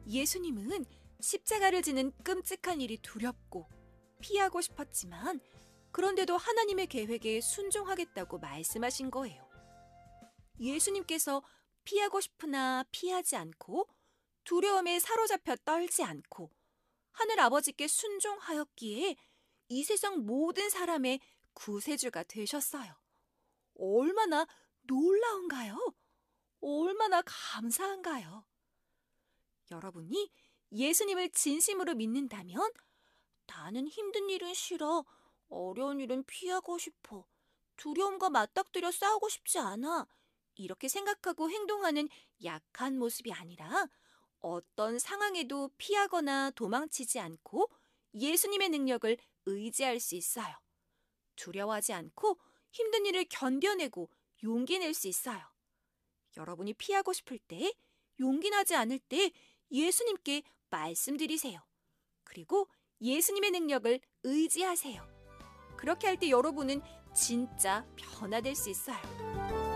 예수님은 십자가를 지는 끔찍한 일이 두렵고 피하고 싶었지만 그런데도 하나님의 계획에 순종하겠다고 말씀하신 거예요. 예수님께서 피하고 싶으나 피하지 않고 두려움에 사로잡혀 떨지 않고 하늘 아버지께 순종하였기에 이 세상 모든 사람의 구세주가 되셨어요. 얼마나 놀라운가요? 얼마나 감사한가요? 여러분이 예수님을 진심으로 믿는다면 나는 힘든 일은 싫어, 어려운 일은 피하고 싶어, 두려움과 맞닥뜨려 싸우고 싶지 않아, 이렇게 생각하고 행동하는 약한 모습이 아니라 어떤 상황에도 피하거나 도망치지 않고 예수님의 능력을 의지할 수 있어요. 두려워하지 않고 힘든 일을 견뎌내고 용기 낼 수 있어요. 여러분이 피하고 싶을 때, 용기 나지 않을 때 예수님께 말씀드리세요. 그리고 예수님의 능력을 의지하세요. 그렇게 할 때 여러분은 진짜 변화될 수 있어요.